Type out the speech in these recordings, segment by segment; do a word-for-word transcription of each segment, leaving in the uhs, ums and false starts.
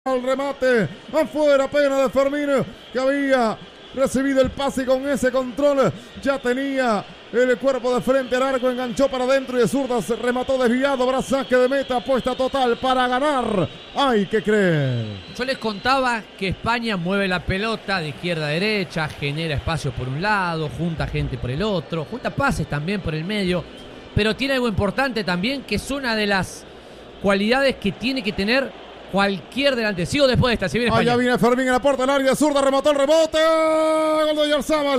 Al remate, afuera, pena de Fermín, que había recibido el pase y con ese control ya tenía el cuerpo de frente al arco, enganchó para adentro y de zurda se remató desviado, habrá saque de meta, apuesta total para ganar, hay que creer. Yo les contaba que España mueve la pelota de izquierda a derecha, genera espacio por un lado, junta gente por el otro, junta pases también por el medio, pero tiene algo importante también, que es una de las cualidades que tiene que tener cualquier delante. Sigo después de esta. Si viene España. Allá viene Fermín en la puerta del área. Zurda, remató el rebote. Gol de Oyarzabal.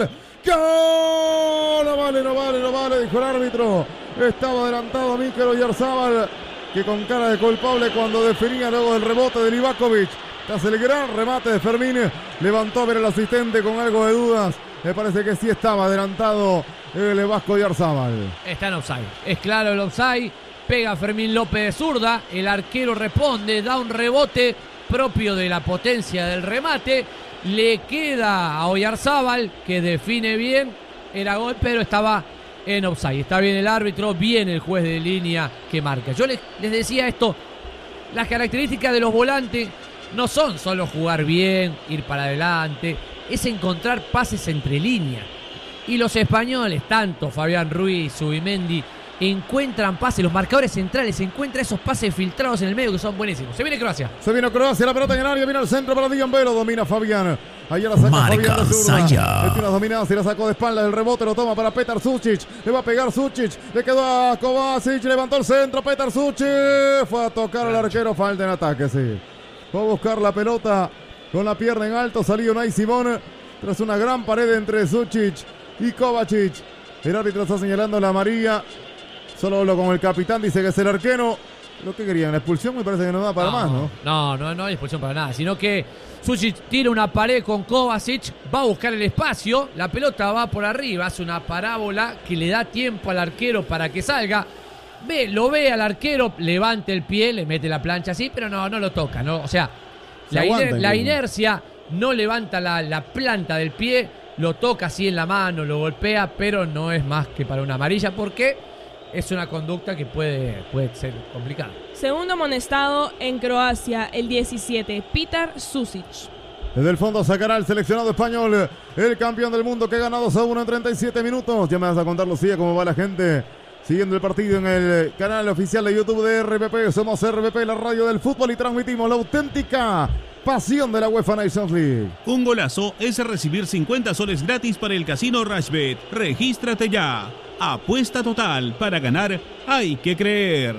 ¡Gol! No vale, no vale, no vale, dijo el árbitro. Estaba adelantado Mikel Oyarzabal, que con cara de culpable cuando definía luego del rebote de Livakovic. Tras el gran remate de Fermín, levantó a ver el asistente con algo de dudas. Me parece que sí estaba adelantado el vasco Oyarzabal. Está en offside. Es claro el offside. Pega Fermín López de zurda, el arquero responde, da un rebote propio de la potencia del remate, le queda a Oyarzabal, que define bien, era gol, pero estaba en offside. Está bien el árbitro, bien el juez de línea que marca. Yo les, les decía esto, las características de los volantes no son solo jugar bien, ir para adelante, es encontrar pases entre líneas. Y los españoles, tanto Fabián Ruiz, Zubimendi, encuentran pases, los marcadores centrales, encuentran esos pases filtrados en el medio que son buenísimos. Se viene Croacia. Se viene Croacia, la pelota en el área, viene al centro para Diambelo, domina Fabián. Allá la saca Marca Fabián de zurda. Tiene las dominadas y la sacó de espalda, el rebote lo toma para Petar Sučić. Le va a pegar Sučić, le quedó a Kovacic, levantó el centro, Petar Sučić. Fue a tocar al arquero, falta en ataque, sí. Fue a buscar la pelota con la pierna en alto, salió Unai Simón tras una gran pared entre Sučić y Kovacic. El árbitro está señalando la amarilla. Solo hablo con el capitán, dice que es el arquero. Lo que querían, la expulsión me parece que no da para no, más, ¿no? No, no, no hay expulsión para nada, sino que Sučić tira una pared con Kovacic, va a buscar el espacio, la pelota va por arriba, hace una parábola que le da tiempo al arquero para que salga. Ve, lo ve al arquero, levante el pie, le mete la plancha así, pero no, no lo toca, ¿no? O sea, la, aguanta, iner la inercia no levanta la, la planta del pie, lo toca así en la mano, lo golpea, pero no es más que para una amarilla, porque es una conducta que puede, puede ser complicada. Segundo amonestado en Croacia, el diecisiete, Petar Sučić. Desde el fondo sacará el seleccionado español, el campeón del mundo que gana dos a uno en treinta y siete minutos. Ya me vas a contar, Lucía, cómo va la gente siguiendo el partido en el canal oficial de YouTube de R P P. Somos R P P, la radio del fútbol, y transmitimos la auténtica pasión de la UEFA Nations League. Un golazo es recibir cincuenta soles gratis para el casino Rashbet. Regístrate ya. Apuesta total, para ganar hay que creer.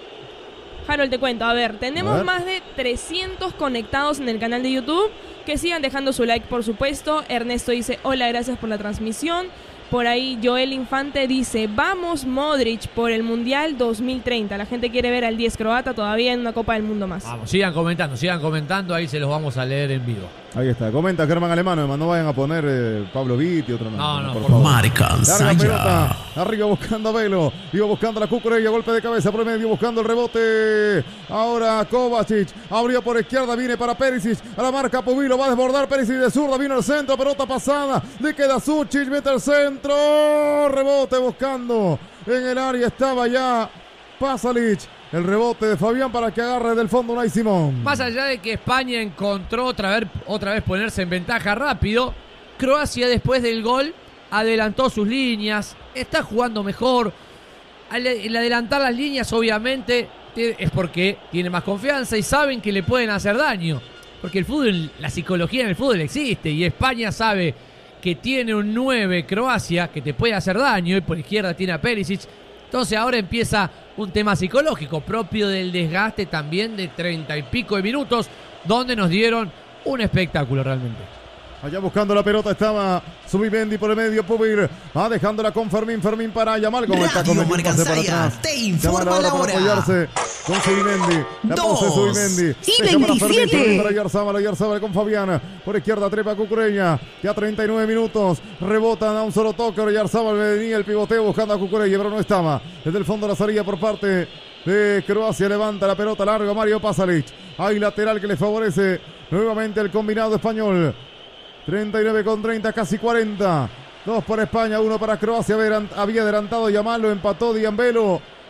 Harold, te cuento, a ver, tenemos a ver. más de trescientos conectados en el canal de YouTube. Que sigan dejando su like, por supuesto. Ernesto dice, hola, gracias por la transmisión. Por ahí Joel Infante dice, vamos Modric por el Mundial dos mil treinta. La gente quiere ver al diez croata todavía en una Copa del Mundo más. Vamos, sigan comentando, sigan comentando, ahí se los vamos a leer en vivo. Ahí está, comenta Germán Alemano, además no vayan a poner eh, Pablo Vitti, otro nombre. No, no, por, por favor. Marca pelota, arriba buscando a Velo, iba buscando a la Cucurella, golpe de cabeza por el medio, buscando el rebote. Ahora Kovacic, abrió por izquierda, viene para Perisic, a la marca Pubilo, va a desbordar Perisic de zurda, vino al centro, pelota pasada, le queda Sučić, mete el centro, rebote buscando, en el área estaba ya Pasalic. El rebote de Fabián para que agarre del fondo Unai Simón. Más allá de que España encontró otra vez, otra vez ponerse en ventaja rápido, Croacia después del gol adelantó sus líneas, está jugando mejor. El adelantar las líneas obviamente es porque tiene más confianza y saben que le pueden hacer daño. Porque el fútbol, la psicología en el fútbol existe y España sabe que tiene un nueve Croacia que te puede hacer daño y por izquierda tiene a Perisic. Entonces ahora empieza un tema psicológico propio del desgaste también de treinta y pico de minutos donde nos dieron un espectáculo realmente. Allá buscando la pelota estaba Zubimendi por el medio, Pubil va dejándola con Fermín, Fermín para Yamal con el taco de pase para atrás. Te informa la hora. Para apoyarse con Zubimendi, la pose Zubimendi. Y veintisiete. Para Oyarzabal, Oyarzabal con Fabián, por izquierda trepa Cucurella, ya treinta y nueve minutos, rebota a un solo toque, Oyarzabal venía el pivoteo buscando a Cucurella, pero no estaba. Desde el fondo la salida por parte de Croacia, levanta la pelota larga Mario Pasalic. Hay lateral que le favorece nuevamente el combinado español. treinta y nueve con treinta, casi cuarenta. Dos para España, uno para Croacia. Había adelantado Yamal, lo empató Diambelo.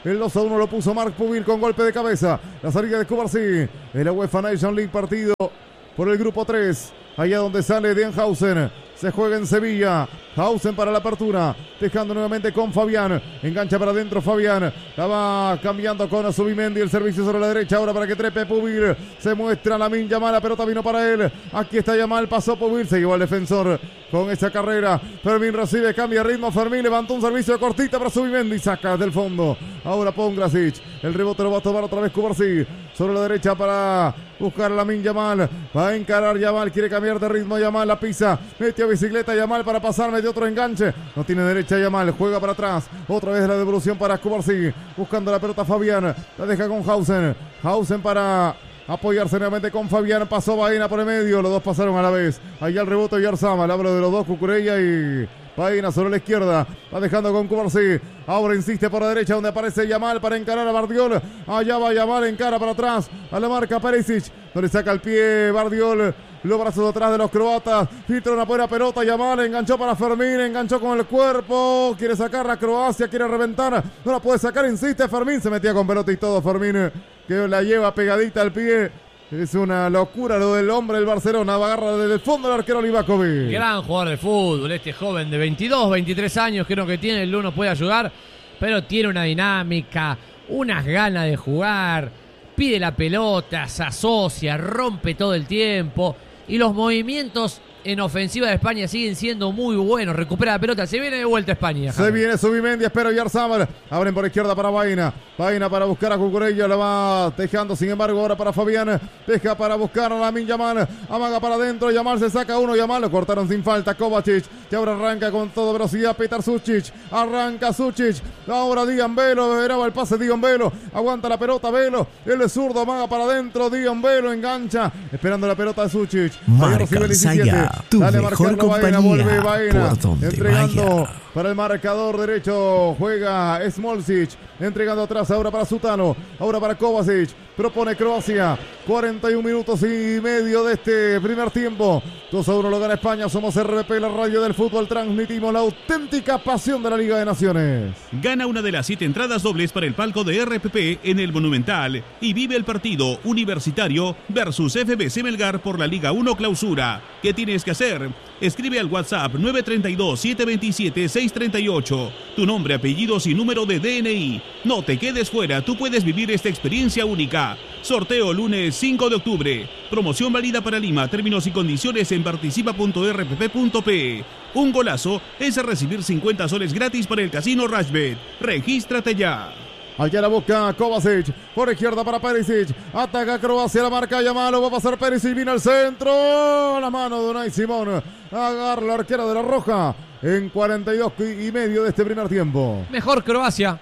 El dos a uno lo puso Mark Pubil con golpe de cabeza. La salida de Cubarsí en la UEFA Nation League, partido por el grupo tres. Allá donde sale Denhausen. Se juega en Sevilla. Hausen para la apertura. Dejando nuevamente con Fabián. Engancha para adentro Fabián. La va cambiando con Zubimendi. El servicio sobre la derecha. Ahora para que trepe Pubil. Se muestra Lamine Yamal. La pelota vino para él. Aquí está Yamal. Pasó Pubil. Se llevó al defensor con esa carrera. Fermín recibe. Cambia ritmo. Fermín levantó un servicio de cortita para Zubimendi. Saca del fondo. Ahora Pongrasic. El rebote lo va a tomar otra vez Cubarsí. Sobre la derecha para buscar a Lamine Yamal. Va a encarar Yamal. Quiere cambiar de ritmo. Yamal la pisa. Mete bicicleta Yamal para pasar, metió otro enganche, no tiene derecha Yamal, juega para atrás, otra vez la devolución para Cubarsí, buscando la pelota Fabián, la deja con Hausen, Hausen para apoyarse nuevamente con Fabián, pasó Baena por el medio, los dos pasaron a la vez, allá el rebote y Arzama, hablo de los dos, Cucurella y Baena sobre la izquierda, va dejando con Cubarsí, ahora insiste por la derecha donde aparece Yamal para encarar a Bardiol, allá va Yamal, encara para atrás, a la marca Perisic, no le saca el pie Bardiol, los brazos atrás de los croatas, filtra una buena pelota, Yamal enganchó para Fermín, enganchó con el cuerpo, quiere sacar a Croacia, quiere reventar, no la puede sacar, insiste Fermín, se metía con pelota y todo Fermín, que la lleva pegadita al pie. Es una locura lo del hombre del Barcelona, va a agarrar desde el fondo el arquero Livakovic. Gran jugador de fútbol, este joven de veintidós, veintitrés años, creo que tiene, el uno puede ayudar, pero tiene una dinámica, unas ganas de jugar, pide la pelota, se asocia, rompe todo el tiempo. Y los movimientos en ofensiva de España siguen siendo muy buenos. Recupera la pelota, se viene de vuelta España. Se viene Zubimendi, espera Yarzábal. Abren por izquierda para Baena. Baena para buscar a Cucurella, la va dejando, sin embargo, ahora para Fabián. Deja para buscar a Lamine Yamal. Amaga para adentro, Yamal se saca uno, Yamal lo cortaron sin falta. Kovacic, y ahora arranca con toda velocidad Petar Sucic. Arranca Sucic. Ahora Dian Velo, esperaba el pase Dian Velo. Aguanta la pelota Velo. El es zurdo, amaga para adentro. Dian Velo engancha, esperando la pelota de Sucic. Marca Saya, tu Dale mejor Baena, compañía, vuelve Baena, por donde entregando vaya. Para el marcador derecho, juega Smolcic, entregando atrás ahora para Sutano, ahora para Kovacic, propone Croacia, cuarenta y un minutos y medio de este primer tiempo, dos a uno lo gana España, somos R B P, la radio del fútbol, transmitimos la auténtica pasión de la Liga de Naciones. Gana una de las siete entradas dobles para el palco de R P P en el Monumental y vive el partido Universitario versus F B C Melgar por la Liga uno Clausura. ¿Qué tienes que hacer? Escribe al WhatsApp nueve tres dos, siete dos siete, seis tres ocho, tu nombre, apellidos y número de D N I. No te quedes fuera, tú puedes vivir esta experiencia única. Sorteo lunes cinco de octubre. Promoción válida para Lima. Términos y condiciones en participa punto r p p punto p. Un golazo es recibir cincuenta soles gratis para el casino Rashbet. Regístrate ya. Allá la busca Kovacic, por izquierda para Perisic, ataca Croacia, la marca Yamal, va a pasar Perisic, viene al centro, la mano de Unai Simón, agarra la arquera de la Roja, en cuarenta y dos y medio de este primer tiempo. Mejor Croacia,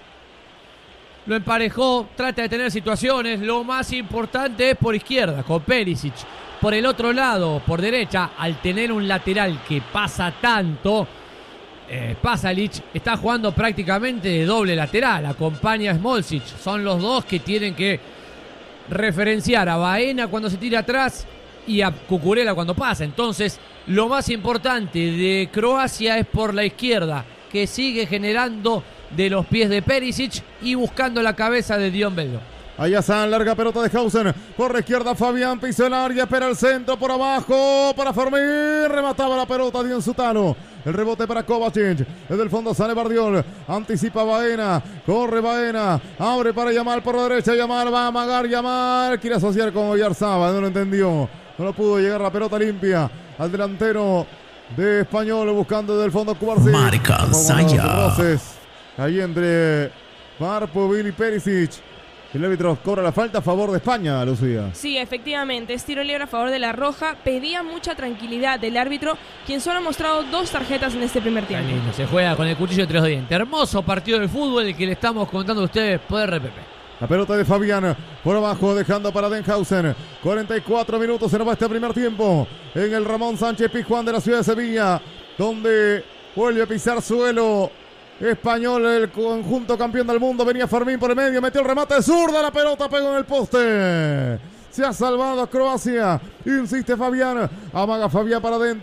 lo emparejó, trata de tener situaciones, lo más importante es por izquierda, con Perisic, por el otro lado, por derecha, al tener un lateral que pasa tanto, Eh, Pasalic está jugando prácticamente de doble lateral, acompaña a Smolcic, son los dos que tienen que referenciar a Baena cuando se tira atrás y a Cucurella cuando pasa. Entonces lo más importante de Croacia es por la izquierda, que sigue generando de los pies de Perisic y buscando la cabeza de Dion Velo. Allá está, larga pelota de Hausen, por la izquierda Fabián, pisó el área, espera el centro, por abajo, para Fermín, remataba la pelota Dion Sutano, el rebote para Kovacic, desde el fondo sale Bardiol, anticipa Baena, corre Baena, abre para Yamal por la derecha, Yamal va a amagar, Yamal, quiere asociar con Oyarzabal, no lo entendió, no lo pudo llegar la pelota limpia, al delantero de Español, buscando desde el fondo Cubarsí. Marca Saya. Ahí entre Marpovic y Perisic. El árbitro cobra la falta a favor de España, Lucía. Sí, efectivamente, es tiro libre a favor de la Roja. Pedía mucha tranquilidad del árbitro, quien solo ha mostrado dos tarjetas en este primer tiempo. Lindo, se juega con el cuchillo de tres dientes. Hermoso partido de fútbol el que le estamos contando a ustedes por R P P. La pelota de Fabián por abajo, dejando para Denhausen. cuarenta y cuatro minutos se nos va este primer tiempo en el Ramón Sánchez Pizjuán de la ciudad de Sevilla, donde vuelve a pisar suelo Español, el conjunto campeón del mundo. Venía Fermín por el medio, metió el remate de zurda, la pelota pegó en el poste. Se ha salvado Croacia, insiste Fabián, amaga Fabián para adentro,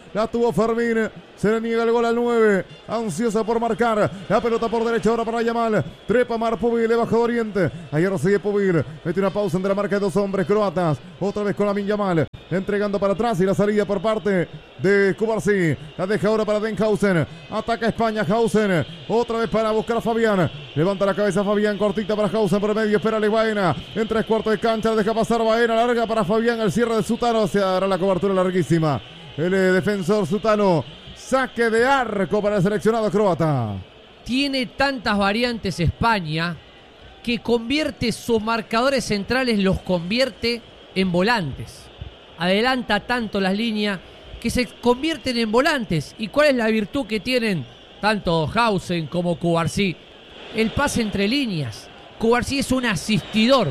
La tuvo Fermín. Se le niega el gol al nueve. Ansiosa por marcar. La pelota por derecha ahora para Yamal. Trepa Mar Pubil debajo de Oriente. Ayer sigue Pubil. Mete una pausa entre la marca de dos hombres croatas. Otra vez con Lamin Yamal. Entregando para atrás y la salida por parte de Cubarsí. La deja ahora para Denhausen. Ataca España. Hausen. Otra vez para buscar a Fabián. Levanta la cabeza Fabián. Cortita para Hausen por medio. Espera a Baena. En tres cuartos de cancha. La deja pasar Baena. Larga para Fabián. El cierre de Sutano. Se dará la cobertura larguísima. El eh, defensor Sutano. Saque de arco para el seleccionado croata. Tiene tantas variantes España que convierte sus marcadores centrales, los convierte en volantes. Adelanta tanto las líneas que se convierten en volantes. ¿Y cuál es la virtud que tienen tanto Hausen como Cubarsí? El pase entre líneas. Cubarsí es un asistidor.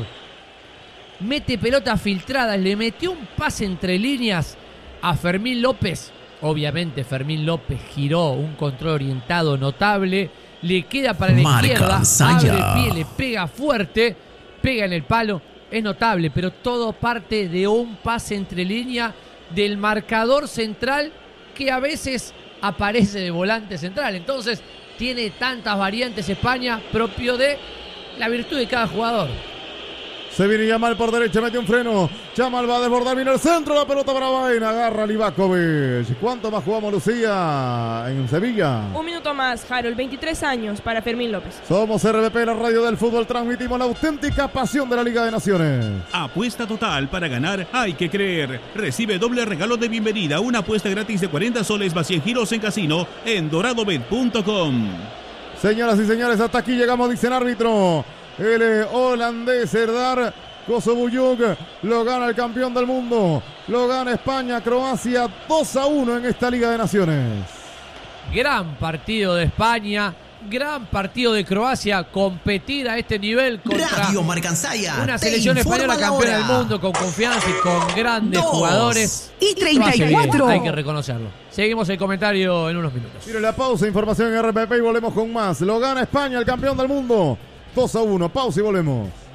Mete pelotas filtradas, le metió un pase entre líneas a Fermín López. Obviamente Fermín López giró un control orientado notable. Le queda para la Marca izquierda, Saya. abre pie, le pega fuerte, pega en el palo. Es notable, pero todo parte de un pase entre línea del marcador central que a veces aparece de volante central. Entonces tiene tantas variantes España, propio de la virtud de cada jugador. Se viene Yamal por derecha, mete un freno. Yamal va a desbordar, viene el centro, la pelota para Baena, agarra Livakovic. ¿Cuánto más jugamos, Lucía, en Sevilla? Un minuto más, Harold, veintitrés años para Fermín López. Somos R B P, la radio del fútbol, transmitimos la auténtica pasión de la Liga de Naciones. Apuesta total, para ganar hay que creer. Recibe doble regalo de bienvenida, una apuesta gratis de cuarenta soles más cien giros en casino en doradobet punto com. Señoras y señores, hasta aquí llegamos, dice el árbitro. El eh, holandés Serdar Kosovuyuk lo gana el campeón del mundo. Lo gana España, Croacia dos a uno en esta Liga de Naciones. Gran partido de España, gran partido de Croacia, competir a este nivel contra Radio Marcansaya. una selección española campeona del mundo con confianza y con grandes Dos jugadores. y Lo hace treinta y cuatro. bien, hay que reconocerlo. Seguimos el comentario en unos minutos. Tire la pausa, información en R P P y volvemos con más. Lo gana España, el campeón del mundo. dos a uno, pausa y volvemos.